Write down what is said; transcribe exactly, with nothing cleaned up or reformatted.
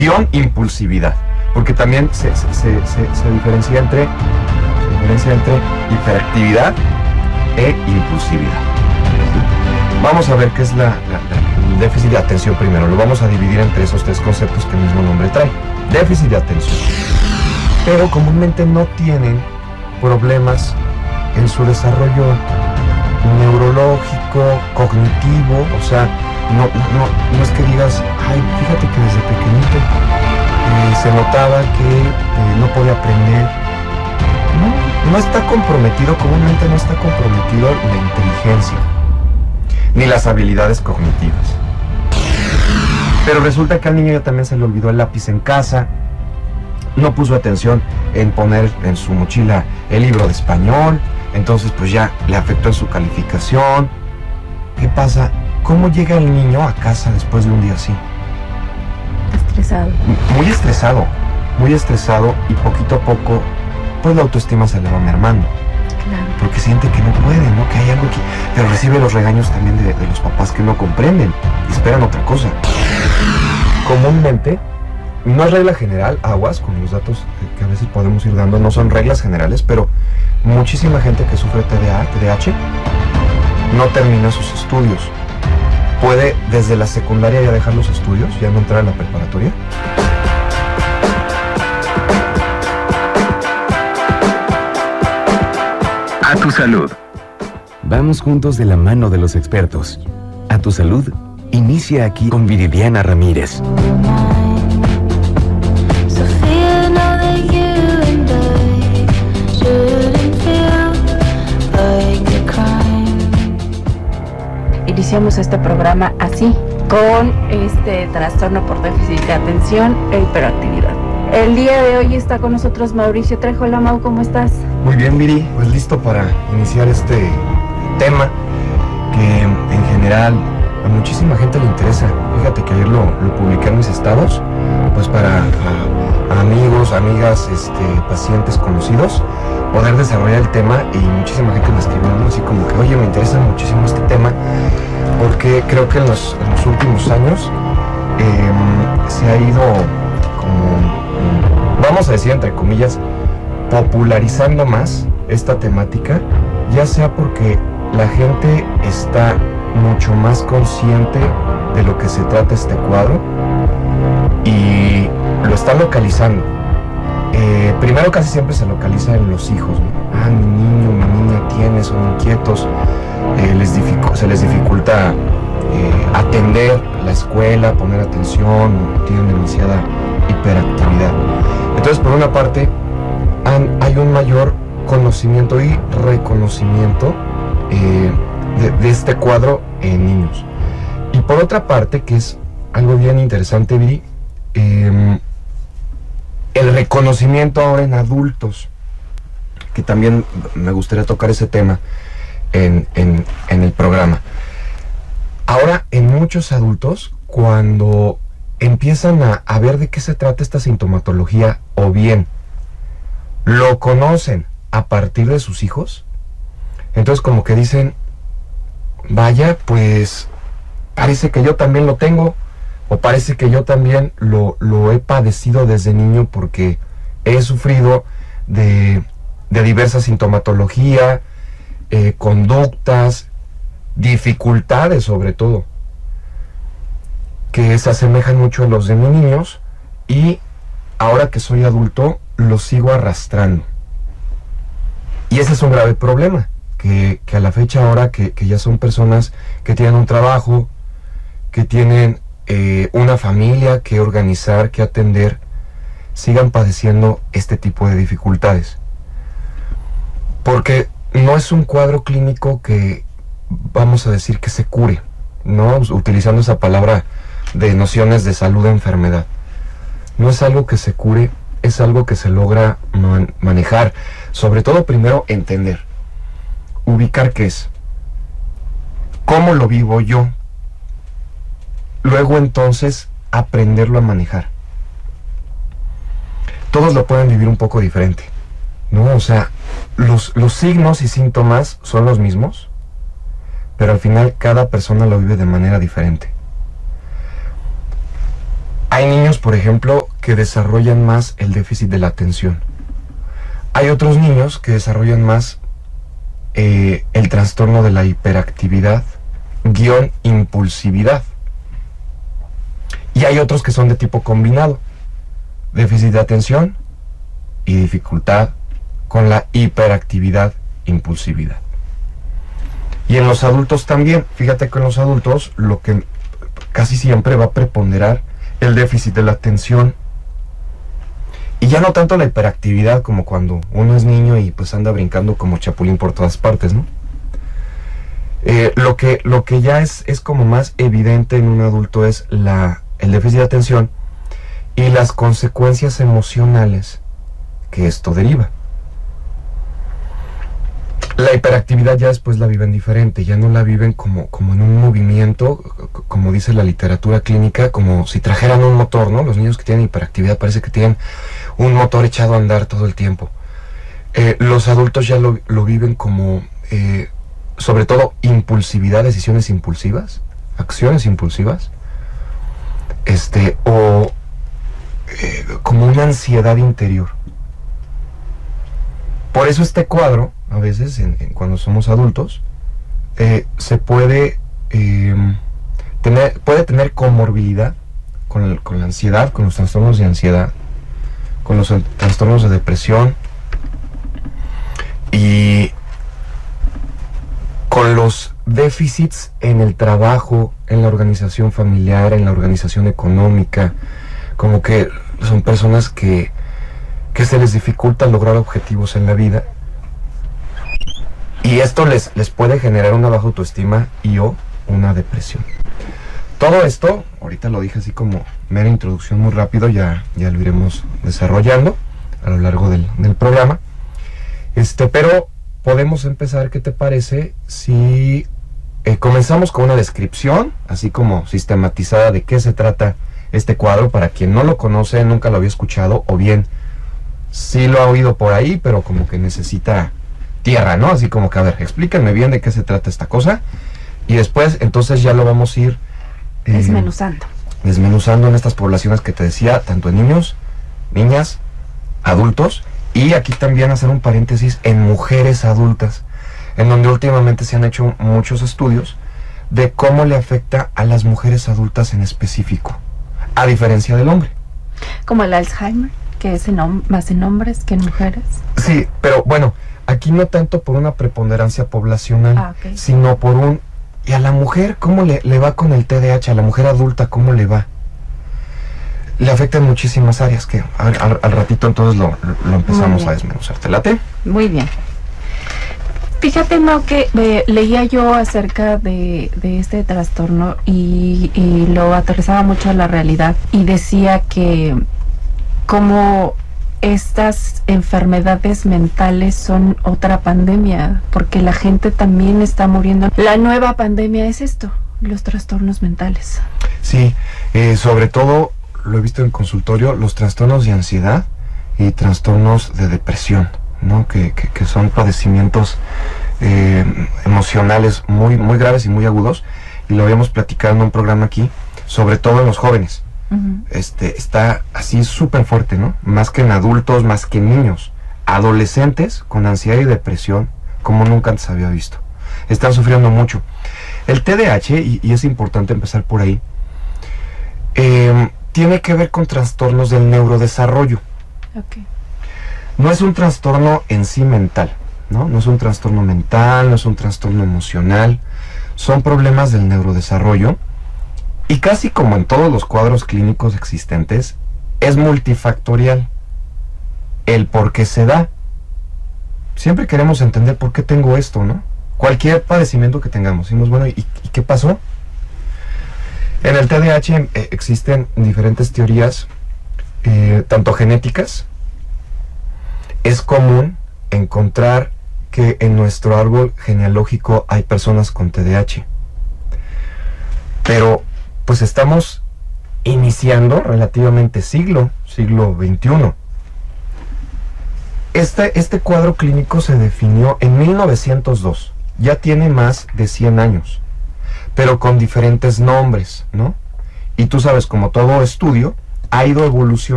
impulsividad, porque también se, se, se, se, se diferencia entre se diferencia entre hiperactividad e impulsividad. Vamos a ver qué es la, la, la, el déficit de atención primero. Lo vamos a dividir entre esos tres conceptos que el mismo nombre trae. Déficit de atención. Pero comúnmente no tienen problemas en su desarrollo neurológico, cognitivo, o sea, no, no, no es que digas, ay, fíjate que desde pequeñito eh, se notaba que eh, no podía aprender. No, no está comprometido, comúnmente no está comprometido la inteligencia, ni las habilidades cognitivas. Pero resulta que al niño ya también se le olvidó el lápiz en casa, no puso atención en poner en su mochila el libro de español, entonces pues ya le afectó en su calificación. ¿Qué pasa? ¿Cómo llega el niño a casa después de un día así? Estresado. Muy estresado, muy estresado y poquito a poco pues la autoestima se le va mermando. Claro. Porque siente que no puede, ¿no? Que hay algo aquí. Pero recibe los regaños también de, de los papás que no comprenden y esperan otra cosa. Comúnmente, no es regla general, aguas con los datos que a veces podemos ir dando, no son reglas generales, pero muchísima gente que sufre T D A, T D A H no termina sus estudios. Puede desde la secundaria ya dejar los estudios, ya no entrar a la preparatoria. A tu salud. Vamos juntos de la mano de los expertos. A tu salud, inicia aquí con Viridiana Ramírez. Iniciamos este programa así, con este trastorno por déficit de atención e hiperactividad. El día de hoy está con nosotros Mauricio Trejo. Hola Mau, ¿cómo estás? Muy bien, Viri, pues listo para iniciar este tema que en general a muchísima gente le interesa. Fíjate que ayer lo, lo publiqué en mis estados, pues para a, a amigos, amigas, este, pacientes conocidos, poder desarrollar el tema, y muchísima gente me escribió, ¿no? Así como que, oye, me interesa muchísimo este tema, porque creo que en los, en los últimos años eh, se ha ido como, vamos a decir entre comillas, popularizando más esta temática, ya sea porque la gente está mucho más consciente de lo que se trata este cuadro y lo está localizando. Eh, primero casi siempre se localiza en los hijos, ¿no? Ah, mi niño, mi niña tiene, son inquietos, eh, les dificu- se les dificulta eh, atender la escuela, poner atención, tienen demasiada hiperactividad. Entonces, por una parte, han, hay un mayor conocimiento y reconocimiento eh, de, de este cuadro en niños. Y por otra parte, que es algo bien interesante, Viri, eh, el reconocimiento ahora en adultos, que también me gustaría tocar ese tema en, en, en el programa. Ahora, en muchos adultos, cuando empiezan a, a ver de qué se trata esta sintomatología, o bien lo conocen a partir de sus hijos, entonces como que dicen, vaya, pues parece que yo también lo tengo, o parece que yo también lo, lo he padecido desde niño, porque he sufrido de, de diversa sintomatología, eh, conductas, dificultades sobre todo, que se asemejan mucho a los de mis niños, y ahora que soy adulto los sigo arrastrando. Y ese es un grave problema, que, que a la fecha ahora que, que ya son personas que tienen un trabajo, que tienen eh, una familia que organizar, que atender, sigan padeciendo este tipo de dificultades. Porque no es un cuadro clínico que vamos a decir que se cure, ¿no? Utilizando esa palabra de nociones de salud e enfermedad. No es algo que se cure, es algo que se logra man- manejar. Sobre todo, primero, entender, ubicar qué es, cómo lo vivo yo, luego entonces aprenderlo a manejar. Todos lo pueden vivir un poco diferente, ¿no? O sea, los, los signos y síntomas son los mismos, pero al final cada persona lo vive de manera diferente. Hay niños, por ejemplo, que desarrollan más el déficit de la atención. Hay otros niños que desarrollan más eh, el trastorno de la hiperactividad, guión impulsividad. Y hay otros que son de tipo combinado, déficit de atención y dificultad con la hiperactividad, impulsividad. Y en los adultos también, fíjate que en los adultos lo que casi siempre va a preponderar el déficit de la atención. Y ya no tanto la hiperactividad como cuando uno es niño y pues anda brincando como chapulín por todas partes, ¿no? Eh, lo que, lo que ya es, es como más evidente en un adulto es la, el déficit de atención y las consecuencias emocionales que esto deriva. La hiperactividad ya después la viven diferente, ya no la viven como, como en un movimiento, como dice la literatura clínica, como si trajeran un motor, ¿no? Los niños que tienen hiperactividad parece que tienen un motor echado a andar todo el tiempo. Eh, los adultos ya lo, lo viven como, eh, sobre todo, impulsividad, decisiones impulsivas, acciones impulsivas, este, o eh, como una ansiedad interior. Por eso este cuadro, a veces, en, en cuando somos adultos, eh, se puede eh, tener, puede tener comorbilidad con, el, con la ansiedad, con los trastornos de ansiedad, con los trastornos de depresión y con los déficits en el trabajo, en la organización familiar, en la organización económica, como que son personas que, que se les dificulta lograr objetivos en la vida. Y esto les, les puede generar una baja autoestima y o una depresión. Todo esto, ahorita lo dije así como mera introducción muy rápido, ya, ya lo iremos desarrollando a lo largo del, del programa. Este, pero podemos empezar, ¿qué te parece? Si eh, comenzamos con una descripción, así como sistematizada de qué se trata este cuadro, para quien no lo conoce, nunca lo había escuchado, o bien sí lo ha oído por ahí, pero como que necesita tierra, ¿no? Así como que, a ver, explíquenme bien de qué se trata esta cosa, y después, entonces ya lo vamos a ir eh, desmenuzando. Desmenuzando en estas poblaciones que te decía, tanto en niños, niñas, adultos, y aquí también hacer un paréntesis en mujeres adultas, en donde últimamente se han hecho muchos estudios de cómo le afecta a las mujeres adultas en específico, a diferencia del hombre. Como el Alzheimer, que es en más en hombres que en mujeres. Sí, pero bueno, aquí no tanto por una preponderancia poblacional, ah, okay. sino por un... ¿Y a la mujer cómo le, le va con el T D A H? A la mujer adulta, ¿cómo le va? Le afecta en muchísimas áreas, que al, al, al ratito entonces lo, lo empezamos a desmenuzar. ¿Te late? Muy bien. Fíjate, Mau, que eh, leía yo acerca de, de este trastorno y, y lo aterrizaba mucho a la realidad y decía que como estas enfermedades mentales son otra pandemia, porque la gente también está muriendo. La nueva pandemia es esto, los trastornos mentales. Sí, eh, sobre todo lo he visto en consultorio, los trastornos de ansiedad y trastornos de depresión, ¿no? Que, que, que son padecimientos eh, emocionales muy, muy graves y muy agudos, y lo habíamos platicado en un programa aquí, sobre todo en los jóvenes. Uh-huh. Este, está así súper fuerte, ¿no? Más que en adultos, más que en niños. Adolescentes con ansiedad y depresión, como nunca antes había visto. Están sufriendo mucho. El T D A H, y, y es importante empezar por ahí, eh, tiene que ver con trastornos del neurodesarrollo. Okay. No es un trastorno en sí mental, ¿no? No es un trastorno mental, no es un trastorno emocional. Son problemas del neurodesarrollo. Y casi como en todos los cuadros clínicos existentes, es multifactorial el por qué se da. Siempre queremos entender por qué tengo esto, ¿no? Cualquier padecimiento que tengamos. Decimos, bueno, ¿y, y qué pasó? En el T D A H eh, existen diferentes teorías, eh, tanto genéticas. Es común encontrar que en nuestro árbol genealógico hay personas con T D A H. Pero pues estamos iniciando relativamente siglo, siglo veintiuno. Este, este cuadro clínico se definió en mil novecientos dos, ya tiene más de cien años, pero con diferentes nombres, ¿no? Y tú sabes, como todo estudio, ha ido evolucionando